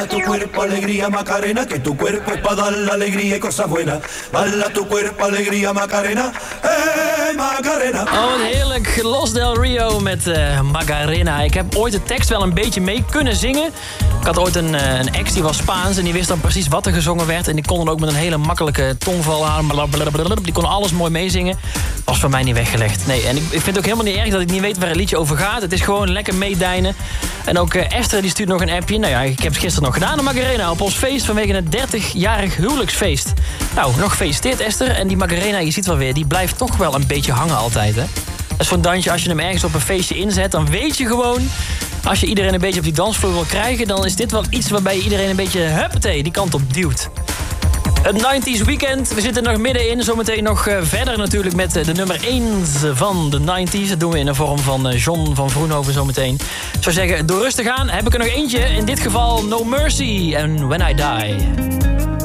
Tu cuerpo alegría Macarena, que tu cuerpo es para dar la alegría y cosas buenas. Bala tu cuerpo alegría Macarena, Macarena. Oh, wat heerlijk. Los Del Rio met Macarena. Ik heb ooit de tekst wel een beetje mee kunnen zingen. Ik had ooit een ex die was Spaans en die wist dan precies wat er gezongen werd. En die kon dan ook met een hele makkelijke tongval aan. Die kon alles mooi meezingen. Was voor mij niet weggelegd. Nee, en ik vind het ook helemaal niet erg dat ik niet weet waar het liedje over gaat. Het is gewoon lekker meedijnen. En ook Esther die stuurt nog een appje. Nou ja, ik heb het gisteren nog gedaan aan Macarena op ons feest vanwege het 30-jarig huwelijksfeest. Nou, nog gefeliciteerd Esther. En die Macarena, je ziet wel weer, die blijft toch wel een beetje hangen altijd, hè. Dat is zo'n dansje, als je hem ergens op een feestje inzet, dan weet je gewoon, als je iedereen een beetje op die dansvloer wil krijgen, dan is dit wel iets waarbij je iedereen een beetje, huppatee, die kant op duwt. Het 90s weekend, we zitten er nog middenin. Zometeen nog verder natuurlijk met de nummer 1 van de 90s. Dat doen we in de vorm van John van Vroenhoven zometeen. Ik zou zeggen, doe rustig aan. Heb ik er nog eentje. In dit geval No Mercy en When I Die.